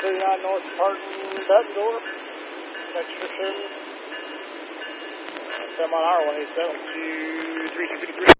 39 North Parton, Beddoor. Extra service. Come on our 187 to 3253.